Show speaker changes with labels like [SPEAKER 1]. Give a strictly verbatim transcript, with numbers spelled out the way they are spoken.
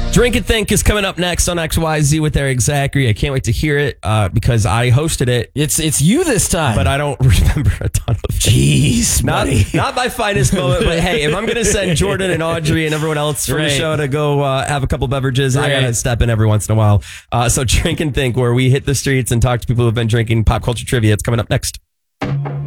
[SPEAKER 1] Drink and Think is coming up next on X Y Z with Eric Zachary. I can't wait to hear it uh, because I hosted it.
[SPEAKER 2] It's it's you this time.
[SPEAKER 1] But I don't remember a ton of it.
[SPEAKER 2] Jeez,
[SPEAKER 1] not,
[SPEAKER 2] buddy.
[SPEAKER 1] not my finest moment, but hey, if I'm going to send Jordan and Audrey and everyone else from
[SPEAKER 2] right.
[SPEAKER 1] the show to go uh, have a couple beverages,
[SPEAKER 2] right.
[SPEAKER 1] I got to step in every once in a while. Uh, so Drink and Think, where we hit the streets and talk to people who have been drinking. Pop culture trivia. It's coming up next.